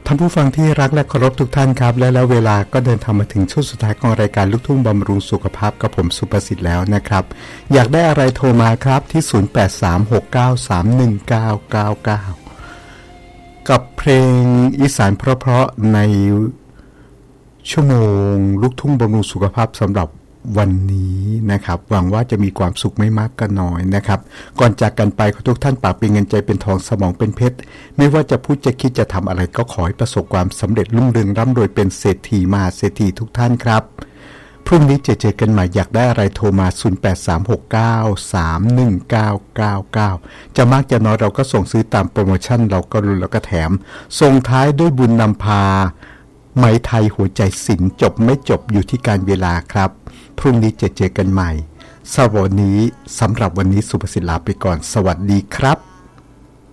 ท่านผู้ฟังที่รักและเคารพทุกท่านครับและแล้วเวลาก็เดินทางมาถึงช่วงสุดท้ายของรายการลูกทุ่งบำรุงสุขภาพกับผมสุประสิทธิ์แล้วนะครับอยากได้อะไรโทรมาครับที่0836931999กับเพลงอีสานเพราะๆในชั่วโมงลูกทุ่งบำรุงสุขภาพสำหรับวันนี้นะครับหวังว่าจะมีความสุขไม่มากก็น้อยนะครับก่อนจากกันไปขอทุกท่านปากเป็นเงินใจเป็นทองสมองเป็นเพชรไม่ว่าจะพูดจะคิดจะทำอะไรก็ขอให้ประสบความสำเร็จรุ่งเรืองร่ำรวยเป็นเศรษฐีมหาเศรษฐีทุกท่านครับพรุ่งนี้เจอกันใหม่อยากได้อะไรโทรมา0836931999จะมากจะน้อยเราก็ส่งซื้อตามโปรโมชั่นเราก็รุนแล้วก็แถมส่งท้ายด้วยบุญนำพาไหมไทยหัวใจศิลป์จบไม่จบอยู่ที่การเวลาครับพรุ่งนี้เจอกันใหม่สำหรับวันนี้สุภสิทธิ์ลาไปก่อนสวัสดีครับ